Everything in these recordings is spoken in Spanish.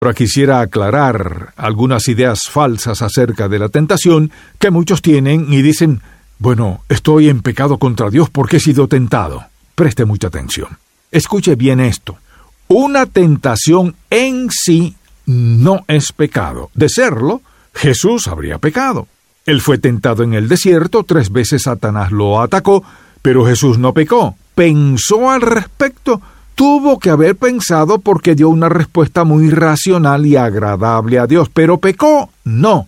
Ahora quisiera aclarar algunas ideas falsas acerca de la tentación que muchos tienen y dicen, bueno, estoy en pecado contra Dios porque he sido tentado. Preste mucha atención. Escuche bien esto. Una tentación en sí no es pecado. De serlo, Jesús habría pecado. Él fue tentado en el desierto, 3 veces Satanás lo atacó, pero Jesús no pecó. Pensó al respecto. Tuvo que haber pensado porque dio una respuesta muy racional y agradable a Dios. ¿Pero pecó? No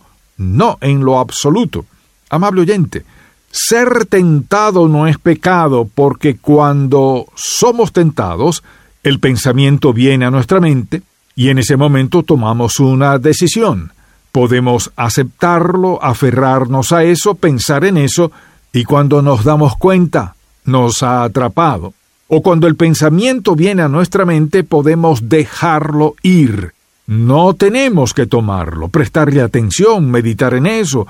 en lo absoluto. Amable oyente, ser tentado no es pecado porque cuando somos tentados, el pensamiento viene a nuestra mente y en ese momento tomamos una decisión. Podemos aceptarlo, aferrarnos a eso, pensar en eso, y cuando nos damos cuenta, nos ha atrapado. O cuando el pensamiento viene a nuestra mente, podemos dejarlo ir. No tenemos que tomarlo, prestarle atención, meditar en eso,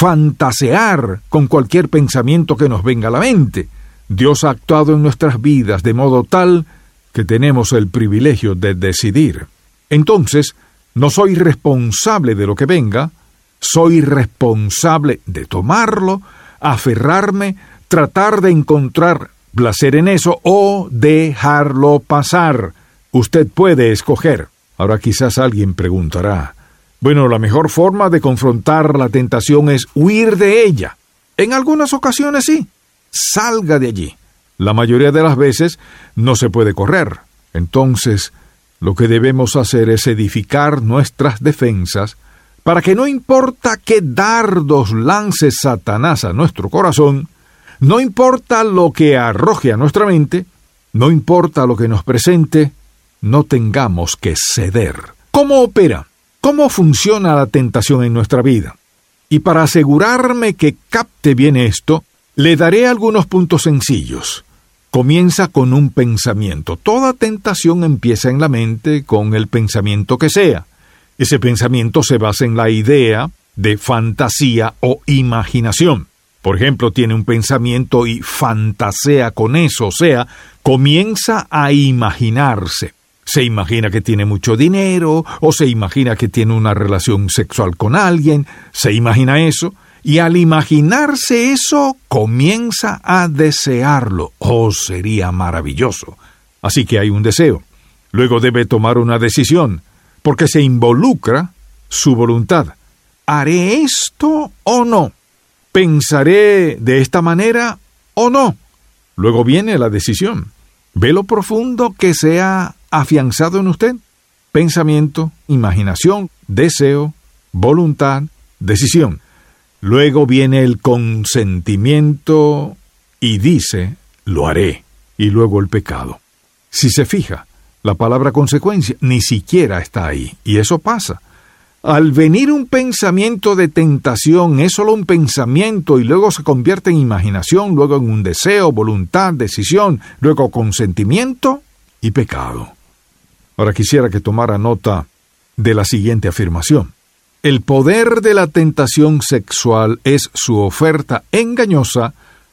fantasear con cualquier pensamiento que nos venga a la mente. Dios ha actuado en nuestras vidas de modo tal que tenemos el privilegio de decidir. Entonces, no soy responsable de lo que venga, soy responsable de tomarlo, aferrarme, tratar de encontrar placer en eso o dejarlo pasar. Usted puede escoger. Ahora quizás alguien preguntará, bueno, la mejor forma de confrontar la tentación es huir de ella. En algunas ocasiones sí. Salga de allí. La mayoría de las veces no se puede correr. Entonces, lo que debemos hacer es edificar nuestras defensas para que no importa qué dardos lance Satanás a nuestro corazón, no importa lo que arroje a nuestra mente, no importa lo que nos presente, no tengamos que ceder. ¿Cómo opera? ¿Cómo funciona la tentación en nuestra vida? Y para asegurarme que capte bien esto, le daré algunos puntos sencillos. Comienza con un pensamiento. Toda tentación empieza en la mente con el pensamiento que sea. Ese pensamiento se basa en la idea de fantasía o imaginación. Por ejemplo, tiene un pensamiento y fantasea con eso, o sea, comienza a imaginarse. Se imagina que tiene mucho dinero, o se imagina que tiene una relación sexual con alguien, se imagina eso, y al imaginarse eso, comienza a desearlo. ¡Oh, sería maravilloso! Así que hay un deseo. Luego debe tomar una decisión, porque se involucra su voluntad. ¿Haré esto o no? ¿Pensaré de esta manera o no? Luego viene la decisión. ¿Ve lo profundo que se ha afianzado en usted? Pensamiento, imaginación, deseo, voluntad, decisión. Luego viene el consentimiento y dice, lo haré. Y luego el pecado. Si se fija, la palabra consecuencia ni siquiera está ahí. Y eso pasa. Al venir un pensamiento de tentación, es solo un pensamiento y luego se convierte en imaginación, luego en un deseo, voluntad, decisión, luego consentimiento y pecado. Ahora quisiera que tomara nota de la siguiente afirmación. El poder de la tentación sexual es su oferta engañosa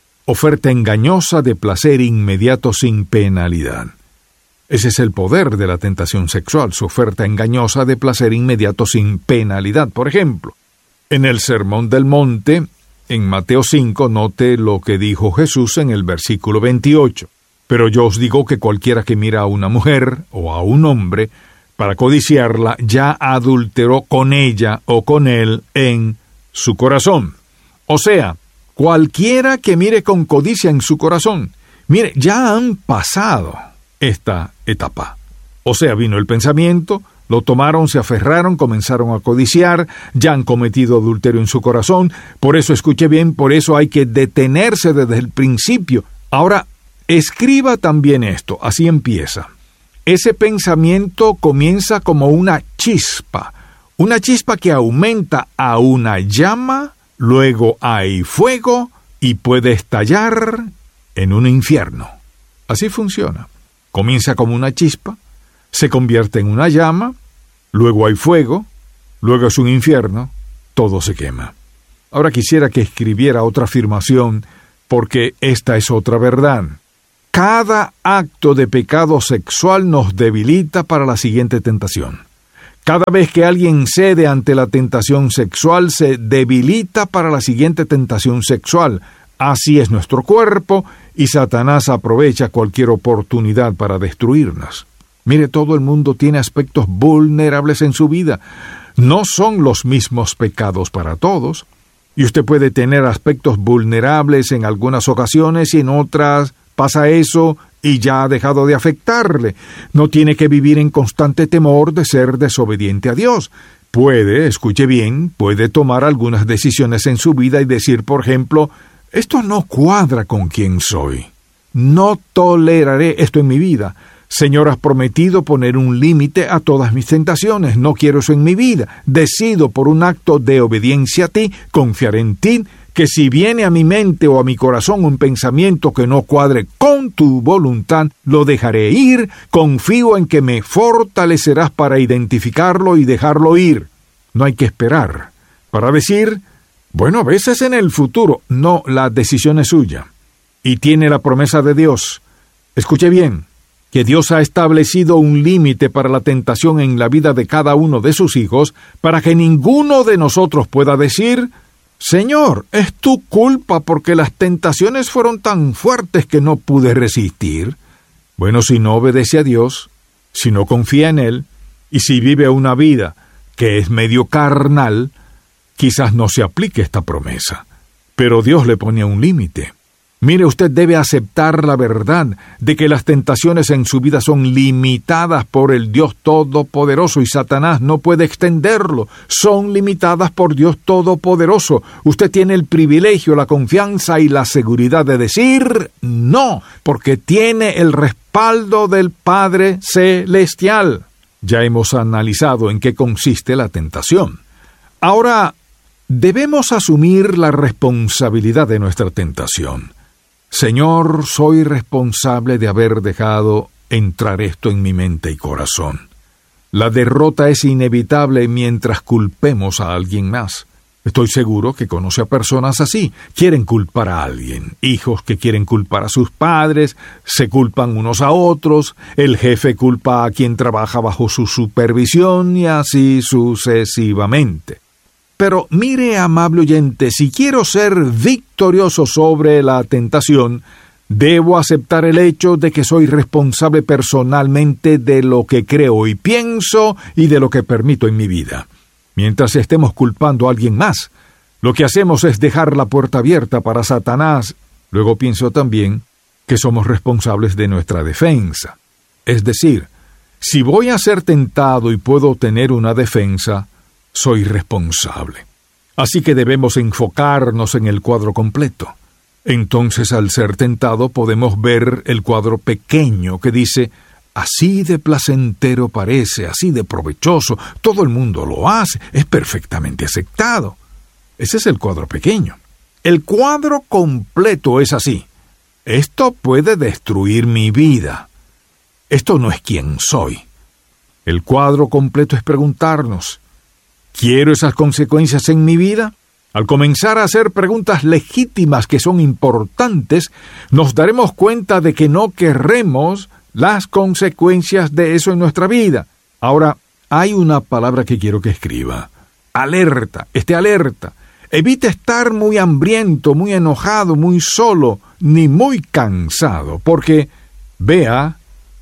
de placer inmediato sin penalidad. Ese es el poder de la tentación sexual, su oferta engañosa de placer inmediato sin penalidad. Por ejemplo, en el Sermón del Monte, en Mateo 5, note lo que dijo Jesús en el versículo 28. Pero yo os digo que cualquiera que mira a una mujer o a un hombre para codiciarla, ya adulteró con ella o con él en su corazón. O sea, cualquiera que mire con codicia en su corazón, mire, ya han pasado esta etapa. O sea, vino el pensamiento, lo tomaron, se aferraron, comenzaron a codiciar, ya han cometido adulterio en su corazón. Por eso, escuche bien, por eso hay que detenerse desde el principio. Ahora, escriba también esto, así empieza. Ese pensamiento comienza como una chispa que aumenta a una llama, luego hay fuego y puede estallar en un infierno. Así funciona. Comienza como una chispa, se convierte en una llama, luego hay fuego, luego es un infierno, todo se quema. Ahora quisiera que escribiera otra afirmación, porque esta es otra verdad. Cada acto de pecado sexual nos debilita para la siguiente tentación. Cada vez que alguien cede ante la tentación sexual, se debilita para la siguiente tentación sexual. Así es nuestro cuerpo, y Satanás aprovecha cualquier oportunidad para destruirnos. Mire, todo el mundo tiene aspectos vulnerables en su vida. No son los mismos pecados para todos. Y usted puede tener aspectos vulnerables en algunas ocasiones y en otras pasa eso y ya ha dejado de afectarle. No tiene que vivir en constante temor de ser desobediente a Dios. Puede, escuche bien, puede tomar algunas decisiones en su vida y decir, por ejemplo, esto no cuadra con quien soy. No toleraré esto en mi vida. Señor, has prometido poner un límite a todas mis tentaciones. No quiero eso en mi vida. Decido por un acto de obediencia a ti, confiar en ti, que si viene a mi mente o a mi corazón un pensamiento que no cuadre con tu voluntad, lo dejaré ir. Confío en que me fortalecerás para identificarlo y dejarlo ir. No hay que esperar para decir, bueno, a veces en el futuro. No, la decisión es suya. Y tiene la promesa de Dios. Escuche bien, que Dios ha establecido un límite para la tentación en la vida de cada uno de sus hijos, para que ninguno de nosotros pueda decir, Señor, es tu culpa porque las tentaciones fueron tan fuertes que no pude resistir. Bueno, si no obedece a Dios, si no confía en Él, y si vive una vida que es medio carnal, quizás no se aplique esta promesa. Pero Dios le pone un límite. Mire, usted debe aceptar la verdad de que las tentaciones en su vida son limitadas por el Dios Todopoderoso y Satanás no puede extenderlo. Son limitadas por Dios Todopoderoso. Usted tiene el privilegio, la confianza y la seguridad de decir no, porque tiene el respaldo del Padre Celestial. Ya hemos analizado en qué consiste la tentación. Ahora, debemos asumir la responsabilidad de nuestra tentación. Señor, soy responsable de haber dejado entrar esto en mi mente y corazón. La derrota es inevitable mientras culpemos a alguien más. Estoy seguro que conoce a personas así. Quieren culpar a alguien. Hijos que quieren culpar a sus padres, se culpan unos a otros, el jefe culpa a quien trabaja bajo su supervisión y así sucesivamente. Pero mire, amable oyente, si quiero ser victorioso sobre la tentación, debo aceptar el hecho de que soy responsable personalmente de lo que creo y pienso y de lo que permito en mi vida. Mientras estemos culpando a alguien más, lo que hacemos es dejar la puerta abierta para Satanás. Luego pienso también que somos responsables de nuestra defensa. Es decir, si voy a ser tentado y puedo tener una defensa, soy responsable. Así que debemos enfocarnos en el cuadro completo. Entonces, al ser tentado, podemos ver el cuadro pequeño que dice, así de placentero parece, así de provechoso, todo el mundo lo hace, es perfectamente aceptado. Ese es el cuadro pequeño. El cuadro completo es así. Esto puede destruir mi vida. Esto no es quien soy. El cuadro completo es preguntarnos, ¿quiero esas consecuencias en mi vida? Al comenzar a hacer preguntas legítimas que son importantes, nos daremos cuenta de que no querremos las consecuencias de eso en nuestra vida. Ahora, hay una palabra que quiero que escriba. Alerta, esté alerta. Evite estar muy hambriento, muy enojado, muy solo, ni muy cansado, porque vea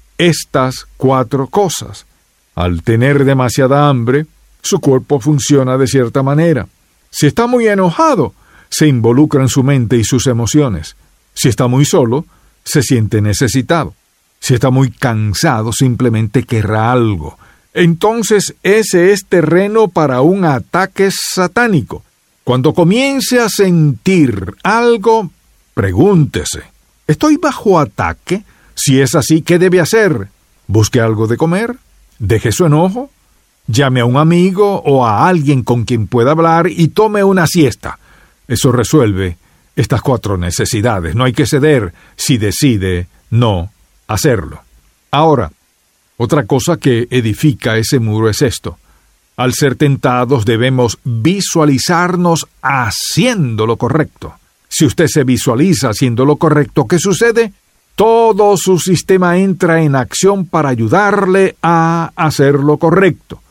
estas 4 cosas. Al tener demasiada hambre, su cuerpo funciona de cierta manera. Si está muy enojado, se involucra en su mente y sus emociones. Si está muy solo, se siente necesitado. Si está muy cansado, simplemente querrá algo. Entonces, ese es terreno para un ataque satánico. Cuando comience a sentir algo, pregúntese, ¿estoy bajo ataque? Si es así, ¿qué debe hacer? Busque algo de comer, deje su enojo, llame a un amigo o a alguien con quien pueda hablar y tome una siesta. Eso resuelve estas 4 necesidades. No hay que ceder si decide no hacerlo. Ahora, otra cosa que edifica ese muro es esto. Al ser tentados debemos visualizarnos haciendo lo correcto. Si usted se visualiza haciendo lo correcto, ¿qué sucede? Todo su sistema entra en acción para ayudarle a hacer lo correcto.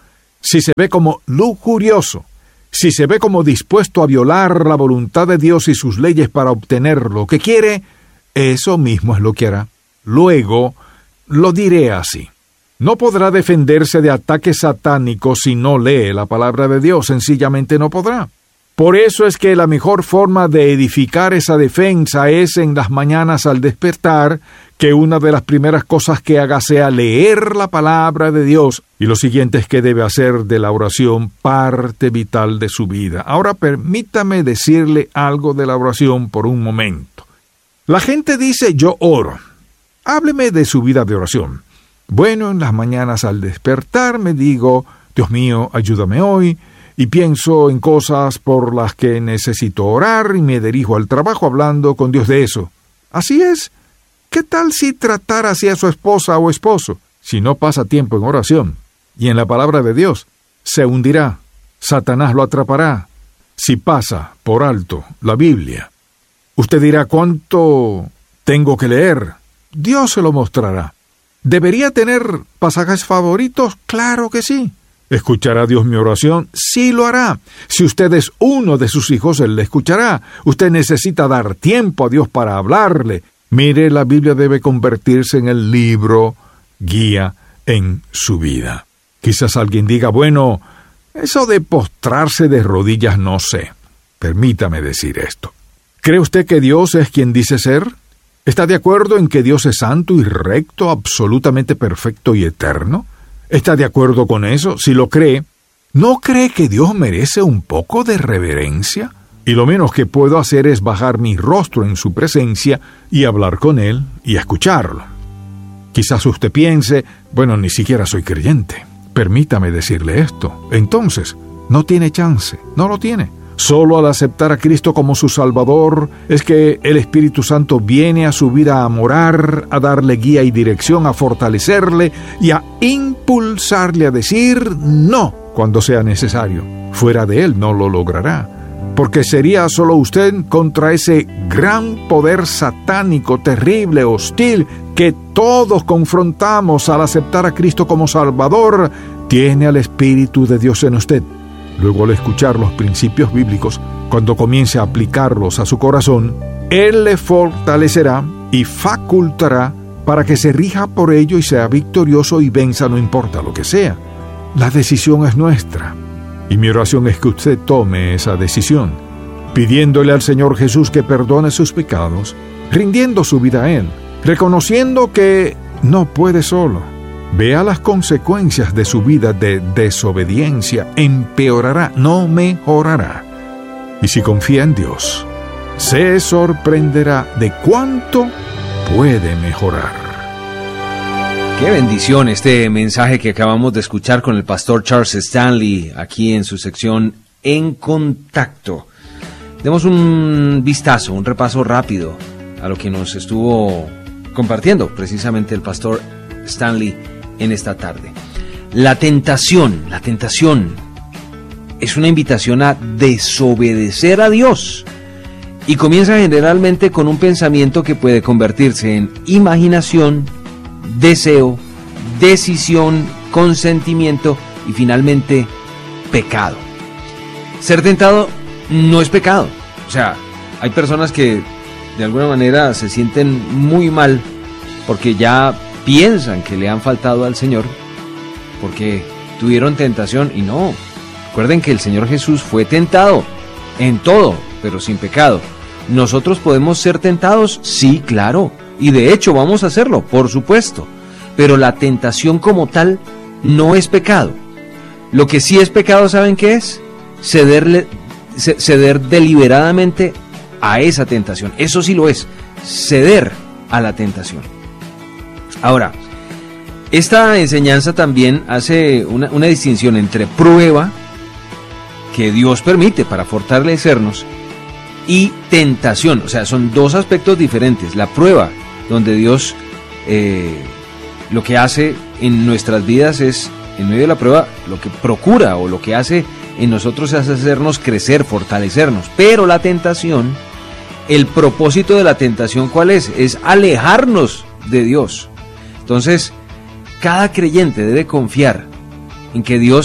si se ve como lujurioso, si se ve como dispuesto a violar la voluntad de Dios y sus leyes para obtener lo que quiere, eso mismo es lo que hará. Luego, lo diré así: no podrá defenderse de ataques satánicos si no lee la palabra de Dios, sencillamente no podrá. Por eso es que la mejor forma de edificar esa defensa es en las mañanas al despertar, que una de las primeras cosas que haga sea leer la palabra de Dios, y lo siguiente es que debe hacer de la oración parte vital de su vida. Ahora permítame decirle algo de la oración por un momento. La gente dice: yo oro. Hábleme de su vida de oración. Bueno, en las mañanas al despertar me digo: Dios mío, ayúdame hoy, y pienso en cosas por las que necesito orar y me dirijo al trabajo hablando con Dios de eso. Así es. ¿Qué tal si tratara así a su esposa o esposo? Si no pasa tiempo en oración y en la palabra de Dios, se hundirá. Satanás lo atrapará si pasa por alto la Biblia. Usted dirá: ¿cuánto tengo que leer? Dios se lo mostrará. ¿Debería tener pasajes favoritos? Claro que sí. ¿Escuchará Dios mi oración? Sí lo hará. Si usted es uno de sus hijos, Él le escuchará. Usted necesita dar tiempo a Dios para hablarle. Mire, la Biblia debe convertirse en el libro guía en su vida. Quizás alguien diga: bueno, eso de postrarse de rodillas no sé. Permítame decir esto. ¿Cree usted que Dios es quien dice ser? ¿Está de acuerdo en que Dios es santo y recto, absolutamente perfecto y eterno? ¿Está de acuerdo con eso? Si lo cree, ¿no cree que Dios merece un poco de reverencia? Y lo menos que puedo hacer es bajar mi rostro en su presencia y hablar con Él y escucharlo. Quizás usted piense: bueno, ni siquiera soy creyente. Permítame decirle esto. Entonces, no tiene chance, no lo tiene. Solo al aceptar a Cristo como su Salvador es que el Espíritu Santo viene a su vida a morar, a darle guía y dirección, a fortalecerle y a impulsarle a decir no cuando sea necesario. Fuera de Él no lo logrará, porque sería solo usted contra ese gran poder satánico, terrible, hostil, que todos confrontamos al aceptar a Cristo como Salvador. Tiene al Espíritu de Dios en usted. Luego, al escuchar los principios bíblicos, cuando comience a aplicarlos a su corazón, Él le fortalecerá y facultará para que se rija por ello y sea victorioso y venza no importa lo que sea. La decisión es nuestra, y mi oración es que usted tome esa decisión, pidiéndole al Señor Jesús que perdone sus pecados, rindiendo su vida a Él, reconociendo que no puede solo. Vea las consecuencias de su vida de desobediencia. Empeorará, no mejorará. Y si confía en Dios, se sorprenderá de cuánto puede mejorar. Qué bendición este mensaje que acabamos de escuchar con el pastor Charles Stanley aquí en su sección En Contacto. Demos un vistazo, un repaso rápido a lo que nos estuvo compartiendo precisamente el pastor Stanley en esta tarde. La tentación es una invitación a desobedecer a Dios y comienza generalmente con un pensamiento que puede convertirse en imaginación, deseo, decisión, consentimiento y finalmente pecado. Ser tentado no es pecado. O sea, hay personas que de alguna manera se sienten muy mal porque ya piensan que le han faltado al Señor porque tuvieron tentación, y no. Recuerden que el Señor Jesús fue tentado en todo, pero sin pecado. ¿Nosotros podemos ser tentados? Sí, claro, y de hecho vamos a hacerlo, por supuesto, pero la tentación como tal no es pecado. Lo que sí es pecado, ¿saben qué es? Ceder deliberadamente a esa tentación. Eso sí lo es, ceder a la tentación. Ahora, esta enseñanza también hace una distinción entre prueba, que Dios permite para fortalecernos, y tentación. O sea, son dos aspectos diferentes. La prueba, donde Dios lo que hace en nuestras vidas es, en medio de la prueba, lo que procura o lo que hace en nosotros es hacernos crecer, fortalecernos. Pero la tentación, el propósito de la tentación, ¿cuál es? Es alejarnos de Dios. Entonces, cada creyente debe confiar en que Dios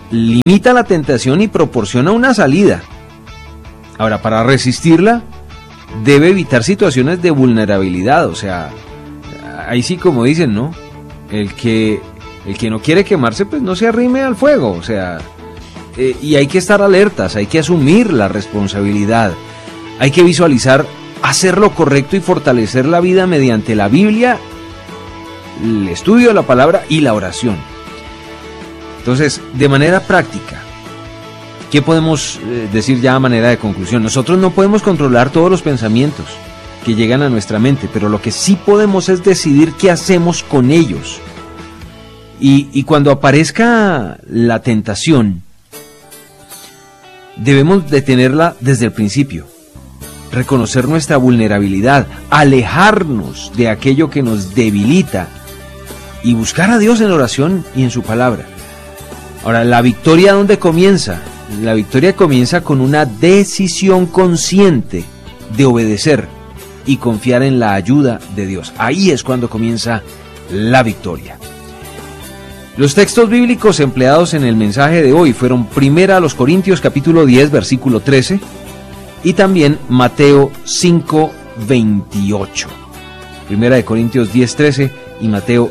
limita la tentación y proporciona una salida. Ahora, para resistirla, debe evitar situaciones de vulnerabilidad. O sea, ahí sí, como dicen, ¿no? El que no quiere quemarse, pues no se arrime al fuego. O sea, y hay que estar alertas, hay que asumir la responsabilidad. Hay que visualizar hacer lo correcto y fortalecer la vida mediante la Biblia, el estudio de la palabra y la oración. Entonces, de manera práctica, ¿qué podemos decir ya a manera de conclusión? Nosotros no podemos controlar todos los pensamientos que llegan a nuestra mente, pero lo que sí podemos es decidir qué hacemos con ellos. Y cuando aparezca la tentación, debemos detenerla desde el principio. Reconocer nuestra vulnerabilidad, alejarnos de aquello que nos debilita y buscar a Dios en oración y en su palabra. Ahora, ¿la victoria dónde comienza? La victoria comienza con una decisión consciente de obedecer y confiar en la ayuda de Dios. Ahí es cuando comienza la victoria. Los textos bíblicos empleados en el mensaje de hoy fueron 1 Corintios capítulo 10, versículo 13, y también Mateo 5:28. 1 Corintios 10:13 y Mateo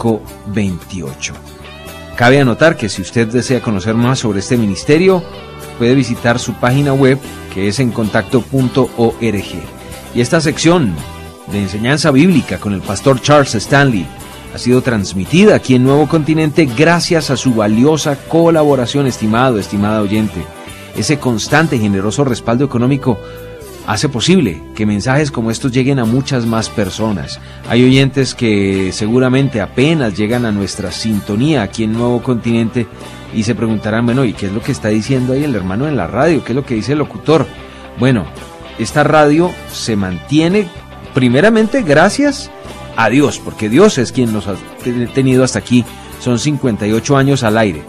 5:28. Cabe anotar que si usted desea conocer más sobre este ministerio, puede visitar su página web, que es encontacto.org. Y esta sección de enseñanza bíblica con el pastor Charles Stanley ha sido transmitida aquí en Nuevo Continente gracias a su valiosa colaboración, estimada oyente. Ese constante y generoso respaldo económico hace posible que mensajes como estos lleguen a muchas más personas. Hay oyentes que seguramente apenas llegan a nuestra sintonía aquí en Nuevo Continente y se preguntarán, bueno, ¿y qué es lo que está diciendo ahí el hermano en la radio? ¿Qué es lo que dice el locutor? Bueno, esta radio se mantiene primeramente gracias a Dios, porque Dios es quien nos ha tenido hasta aquí. Son 58 años al aire.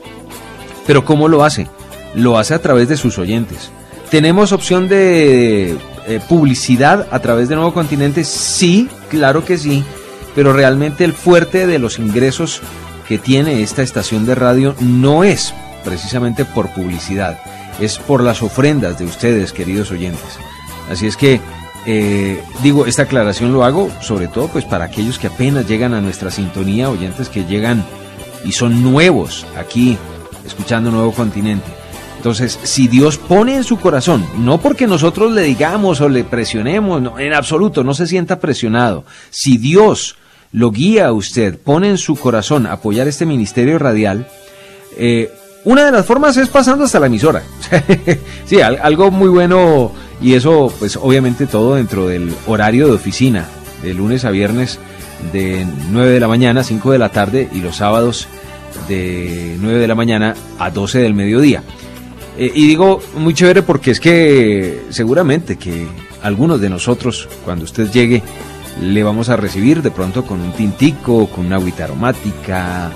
Pero ¿cómo lo hace? Lo hace a través de sus oyentes. ¿Tenemos opción de publicidad a través de Nuevo Continente? Sí, claro que sí, pero realmente el fuerte de los ingresos que tiene esta estación de radio no es precisamente por publicidad, es por las ofrendas de ustedes, queridos oyentes. Así es que, esta aclaración lo hago sobre todo pues para aquellos que apenas llegan a nuestra sintonía, oyentes que llegan y son nuevos aquí, escuchando Nuevo Continente. Entonces, si Dios pone en su corazón, no porque nosotros le digamos o le presionemos, no, en absoluto, no se sienta presionado. Si Dios lo guía a usted, pone en su corazón apoyar este ministerio radial, una de las formas es pasando hasta la emisora. Sí, algo muy bueno, y eso pues obviamente todo dentro del horario de oficina, de lunes a viernes de 9 de la mañana a 5 de la tarde y los sábados de 9 de la mañana a 12 del mediodía. Y digo muy chévere porque es que seguramente que algunos de nosotros, cuando usted llegue, le vamos a recibir de pronto con un tintico, con una agüita aromática.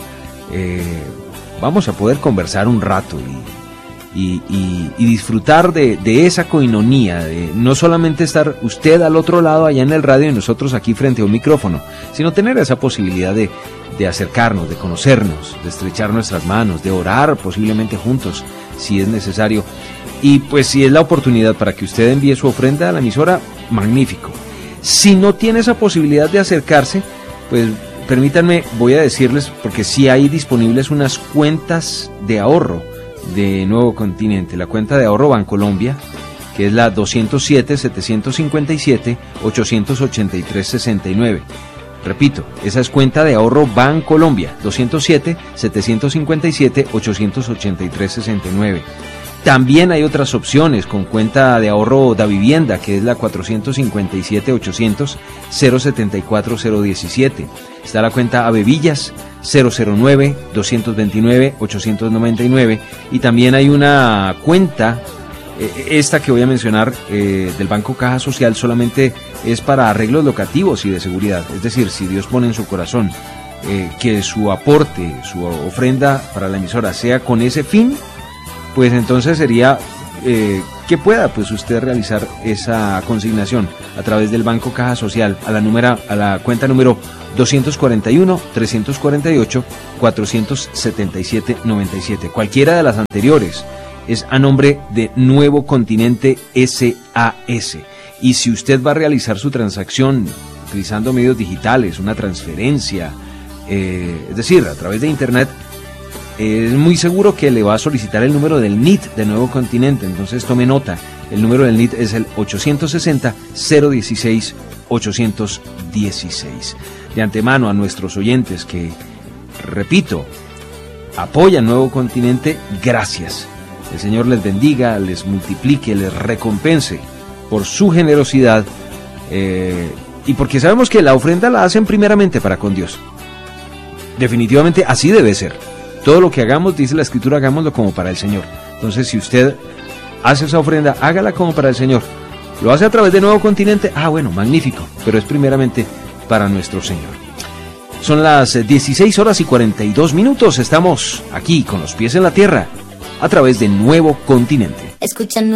Vamos a poder conversar un rato y disfrutar de esa coinonía, de no solamente estar usted al otro lado allá en el radio y nosotros aquí frente a un micrófono, sino tener esa posibilidad de acercarnos, de conocernos, de estrechar nuestras manos, de orar posiblemente juntos, si es necesario. Y pues si es la oportunidad para que usted envíe su ofrenda a la emisora, magnífico. Si no tiene esa posibilidad de acercarse, pues permítanme, voy a decirles, porque sí hay disponibles unas cuentas de ahorro de Nuevo Continente. La cuenta de ahorro Bancolombia, que es la 207-757-883-69. Repito, esa es cuenta de ahorro Bancolombia, 207-757-883-69. También hay otras opciones con cuenta de ahorro Davivienda, que es la 457-800-074-017. Está la cuenta Avevillas, 009-229-899. Y también hay una cuenta, esta que voy a mencionar, del Banco Caja Social, solamente es para arreglos locativos y de seguridad. Es decir, si Dios pone en su corazón que su aporte, su ofrenda para la emisora sea con ese fin, pues entonces sería que pueda pues usted realizar esa consignación a través del Banco Caja Social a la cuenta número 241-348-477-97. Cualquiera de las anteriores es a nombre de Nuevo Continente SAS. Y si usted va a realizar su transacción utilizando medios digitales, una transferencia, es decir, a través de Internet, es muy seguro que le va a solicitar el número del NIT de Nuevo Continente. Entonces tome nota, el número del NIT es el 860-016-816. De antemano a nuestros oyentes que, repito, apoyan Nuevo Continente, gracias. El Señor les bendiga, les multiplique, les recompense por su generosidad y porque sabemos que la ofrenda la hacen primeramente para con Dios. Definitivamente así debe ser. Todo lo que hagamos, dice la Escritura, hagámoslo como para el Señor. Entonces, si usted hace esa ofrenda, hágala como para el Señor. ¿Lo hace a través de Nuevo Continente? Bueno, magnífico, pero es primeramente para nuestro Señor. Son las 16:42. Estamos aquí con los pies en la tierra a través de Nuevo Continente. Escuchan